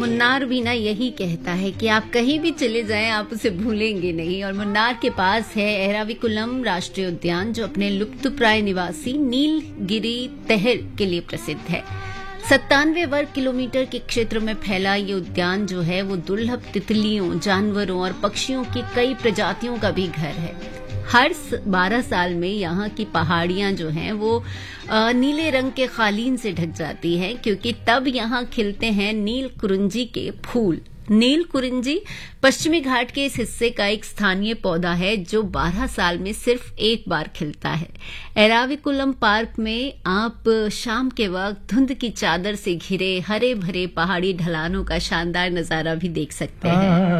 मुन्नार भी ना यही कहता है कि आप कहीं भी चले जाएं आप उसे भूलेंगे नहीं। और मुन्नार के पास है एराविकुलम राष्ट्रीय उद्यान, जो अपने लुप्तप्राय निवासी नीलगिरी तहर के लिए प्रसिद्ध है। 97 वर्ग किलोमीटर के क्षेत्र में फैला ये उद्यान जो है वो दुर्लभ तितलियों, जानवरों और पक्षियों की कई प्रजातियों का भी घर है। हर 12 साल में यहाँ की पहाड़ियां जो हैं वो नीले रंग के कालीन से ढक जाती हैं, क्योंकि तब यहाँ खिलते हैं नील कुरिंजी के फूल। नील कुरिंजी पश्चिमी घाट के इस हिस्से का एक स्थानीय पौधा है जो 12 साल में सिर्फ एक बार खिलता है। एराविकुलम पार्क में आप शाम के वक्त धुंध की चादर से घिरे हरे भरे पहाड़ी ढलानों का शानदार नजारा भी देख सकते हैं।